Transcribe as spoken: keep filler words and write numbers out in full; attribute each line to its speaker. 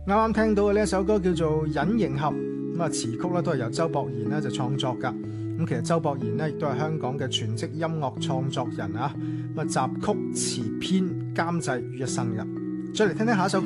Speaker 1: 啱啱聽到嘅呢一首歌叫做《隱形俠》，咁啊詞曲咧都係由周博賢咧就創作噶。咁其實周博賢咧亦都係香港嘅全職音樂創作人啊，咁啊集曲詞編監製於一身噶。再嚟聽聽下一首歌。